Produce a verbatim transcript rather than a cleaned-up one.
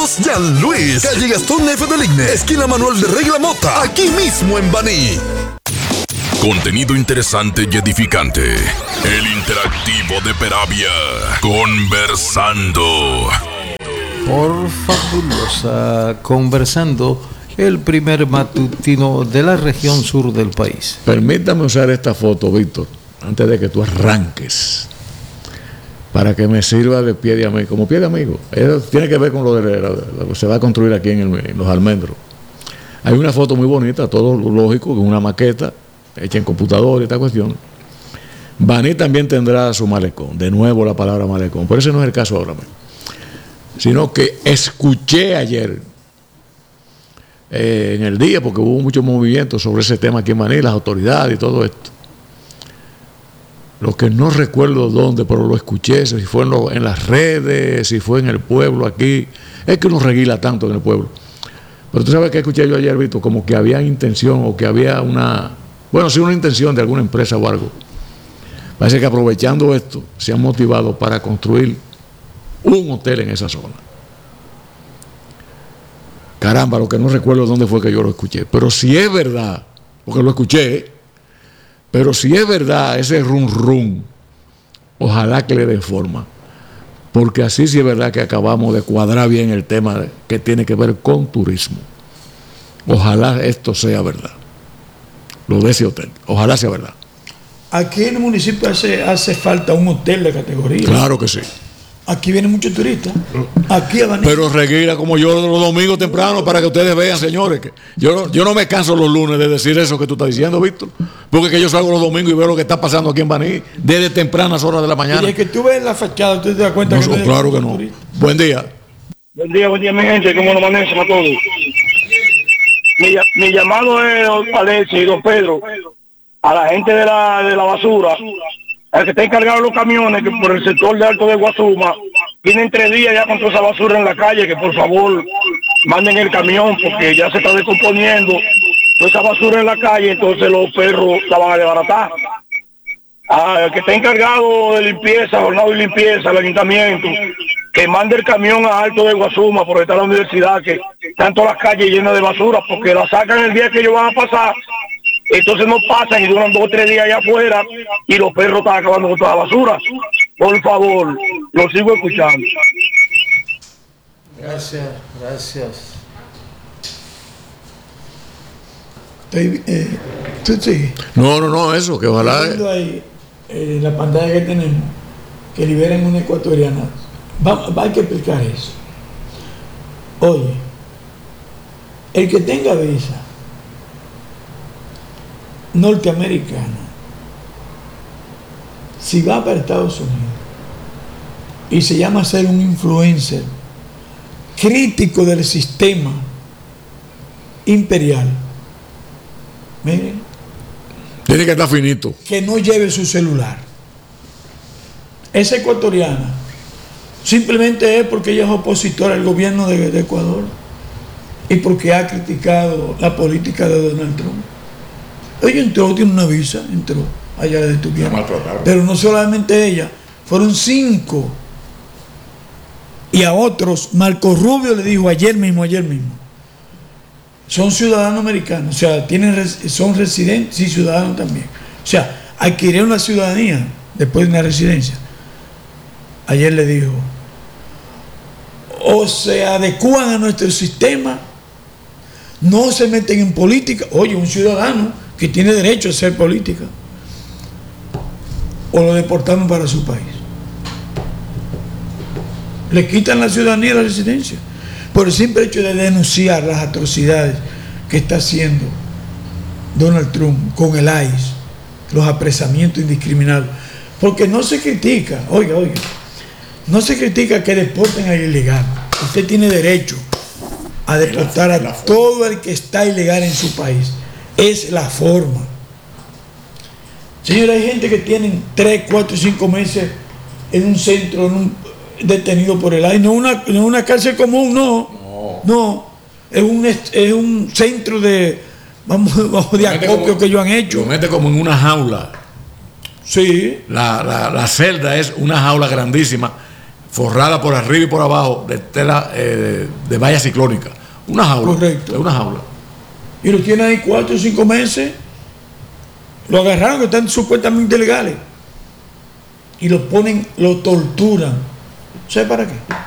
San Luis, calle Gastón F. de Ligne, esquina Manuel de Regla Mota, aquí mismo en Baní. Contenido interesante y edificante. El interactivo de Peravia. Conversando. Por fabulosa. Conversando, el primer matutino de la región sur del país. Permítame usar esta foto, Víctor, antes de que tú arranques, para que me sirva de pie de amigo, como pie de amigo. Eso tiene que ver con lo, de, lo que se va a construir aquí en, el, en Los Almendros. Hay una foto muy bonita, todo lógico, con una maqueta hecha en computador y esta cuestión. Baní también tendrá su malecón, de nuevo la palabra malecón, pero ese no es el caso ahora mismo. Sino que escuché ayer, eh, en el día, porque hubo mucho movimiento sobre ese tema aquí en Baní, las autoridades y todo esto. Lo que no recuerdo dónde, pero lo escuché, si fue en, lo, en las redes, si fue en el pueblo aquí. Es que uno reguila tanto en el pueblo. Pero tú sabes que escuché yo ayer, Víctor, como que había intención o que había una, bueno, sí, una intención de alguna empresa o algo. Parece que aprovechando esto se han motivado para construir un hotel en esa zona. Caramba, lo que no recuerdo dónde fue que yo lo escuché. Pero si es verdad, porque lo escuché, pero si es verdad ese rum rum, ojalá que le den forma. Porque así sí es verdad que acabamos de cuadrar bien el tema que tiene que ver con turismo. Ojalá esto sea verdad. Lo de ese hotel. Ojalá sea verdad. Aquí en el municipio hace, hace falta un hotel de categoría. Claro que sí. Aquí vienen muchos turistas. Aquí a Baní. Pero reguila como yo los domingos temprano para que ustedes vean, señores, que yo, yo no me canso los lunes de decir eso que tú estás diciendo, Víctor, porque que yo salgo los domingos y veo lo que está pasando aquí en Baní desde tempranas horas de la mañana. Y es que tú ves la fachada, tú te das cuenta no, que no, claro que no. Turista. Buen día. Buen día, buen día, mi gente, ¿cómo nos amanecen a todos? Mi, mi llamado es, don Alexis y don Pedro, a la gente de la, de la basura, al que está encargado de los camiones, que por el sector de Alto de Guasuma, tienen tres días ya con toda esa basura en la calle, que por favor manden el camión, porque ya se está descomponiendo toda esa basura en la calle, entonces los perros la van a desbaratar. Al que está encargado de limpieza, jornada de limpieza, el ayuntamiento, que mande el camión a Alto de Guasuma, porque está la universidad, que están todas las calles llenas de basura, porque la sacan el día que ellos van a pasar. Entonces no pasan y duran dos o tres días allá afuera y los perros están acabando con toda la basura. Por favor, lo sigo escuchando. Gracias, gracias. Estoy, eh, ¿tú sí? No, no, no, eso, que ojalá... Ahí, eh, la pantalla que tenemos, que liberen una ecuatoriana. Va, va, hay que explicar eso. Oye, el que tenga visa norteamericana, si va para Estados Unidos y se llama ser un influencer crítico del sistema imperial, miren, tiene que estar finito, que no lleve su celular. Esa ecuatoriana simplemente es porque ella es opositora al gobierno de, de Ecuador y porque ha criticado la política de Donald Trump. Ella entró, tiene una visa, entró allá de tu tierra. Pero no solamente ella, fueron cinco. Y a otros, Marco Rubio le dijo ayer mismo, ayer mismo, son ciudadanos americanos, o sea, tienen, son residentes y ciudadanos también. O sea, adquirieron la ciudadanía después de una residencia. Ayer le dijo, o se adecúan a nuestro sistema, no se meten en política. Oye, un ciudadano que tiene derecho a hacer política, o lo deportaron para su país. Le quitan la ciudadanía y la residencia por el simple hecho de denunciar las atrocidades que está haciendo Donald Trump con el I C E, los apresamientos indiscriminados. Porque no se critica, oiga, oiga, no se critica que deporten al ilegal. Usted tiene derecho a deportar a todo el que está ilegal en su país. Es la forma. Señora, hay gente que tienen tres, cuatro, cinco meses en un centro, en un, detenido por el I C E. No una, no una cárcel común, no. No. no es, un, es un centro de, vamos, vamos de acopio que ellos han hecho. Lo mete como en una jaula. Sí. La, la, la celda es una jaula grandísima. forrada por arriba y por abajo de tela eh, de valla ciclónica. Una jaula. Correcto. Una jaula. Y lo tienen ahí cuatro o cinco meses. Lo agarraron, que están supuestamente legales. Y lo ponen, lo torturan. ¿Sabe para qué?